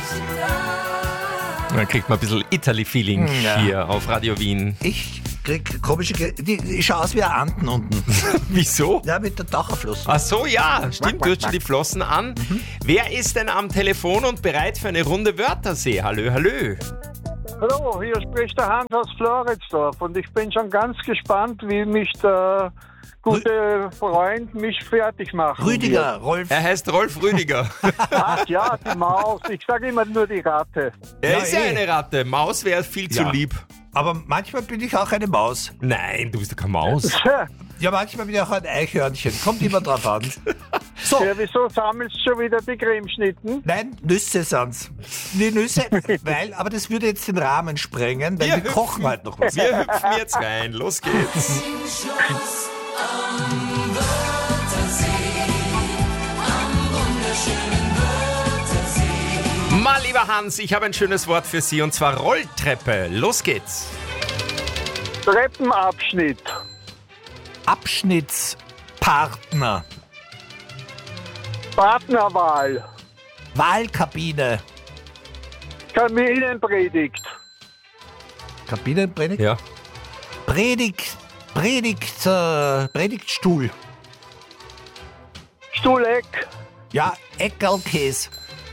Da kriegt man ein bisschen Italy-Feeling hier auf Radio Wien. Ich krieg komische... Ich schaue aus wie ein Anten unten. Wieso? Ja, mit der Taucherflosse. Ach so, ja, stimmt, du hast schon die Flossen an. Wer ist denn am Telefon und bereit für eine Runde Wörtersee? Hallo, hallo. Hallo, hier spricht der Hans aus Floridsdorf und ich bin schon ganz gespannt, wie mich der gute Freund mich fertig macht. Rüdiger, Rolf. Er heißt Rolf Rüdiger. Ach ja, die Maus. Ich sage immer nur die Ratte. Er ist ja eine Ratte. Maus wäre viel zu lieb. Aber manchmal bin ich auch eine Maus. Nein, du bist doch keine Maus. Ja, manchmal bin ich auch ein Eichhörnchen. Kommt immer drauf an. So. Ja, wieso sammelst du schon wieder die Cremeschnitten? Nein, Nüsse sind's. Die Nüsse, aber das würde jetzt den Rahmen sprengen, weil wir kochen halt noch was. Wir hüpfen jetzt rein. Los geht's. Mal lieber Hans, ich habe ein schönes Wort für Sie und zwar Rolltreppe. Los geht's. Treppenabschnitt. Abschnittspartner. Partnerwahl. Wahlkabine. Kaminenpredigt. Kabinenpredigt? Ja. Predigtstuhl. Stuhleck. Ja, Eckerlkäse.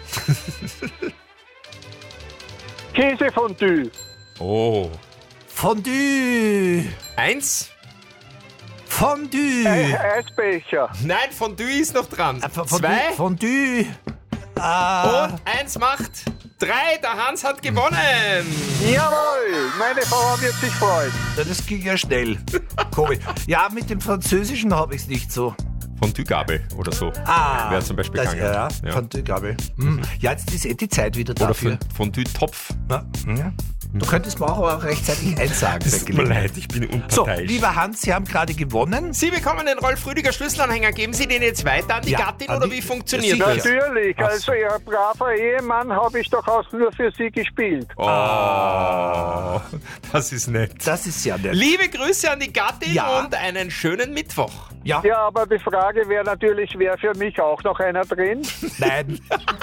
Käsefondue. Oh. Fondue. 1. Fondue. Eisbecher. Nein, Fondue ist noch dran. 2. Fondue. Und 1 macht 3. Der Hans hat gewonnen. Jawohl, meine Frau wird sich freuen. Ja, das ging ja schnell. Komisch. Ja, mit dem Französischen habe ich es nicht so. Fondue-Gabel oder so. Wäre zum Beispiel das, gegangen. Ja. Fondue-Gabel. Ja, jetzt ist die Zeit wieder Oder dafür. Fondue-Topf. Ja. Du könntest mir auch rechtzeitig einsagen. Es tut mir leid, ich bin So, unparteiisch. lieber Hans, Sie haben gerade gewonnen. Sie bekommen den Rolf Rüdiger Schlüsselanhänger. Geben Sie den jetzt weiter an die Gattin oder wie funktioniert das? Natürlich, also Ihr braver Ehemann habe ich doch auch nur für Sie gespielt. Oh, das ist nett. Das ist ja nett. Liebe Grüße an die Gattin und einen schönen Mittwoch. Ja. Ja, aber die Frage wäre natürlich, wäre für mich auch noch einer drin? Nein.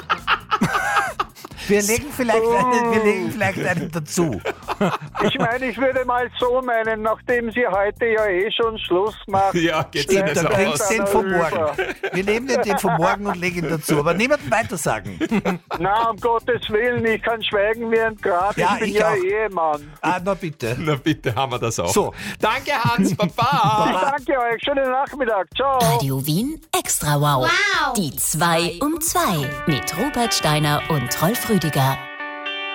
Wir legen vielleicht einen dazu. Ich meine, ich würde mal so meinen, nachdem Sie heute ja schon Schluss machen. Ja, geht's Ihnen Dann so bringst aus. den von morgen. Wir nehmen den von morgen und legen ihn dazu. Aber niemandem weitersagen. Na, um Gottes Willen, ich kann schweigen wie ein Grab. Ja, ich bin ich ja auch. Ehemann. Na bitte. Na bitte, haben wir das auch. So. Danke Hans, Baba. Danke euch, schönen Nachmittag. Ciao. Radio Wien Extra Wow. Die 2 um 2 mit Robert Steiner und Rolf Rüdiger.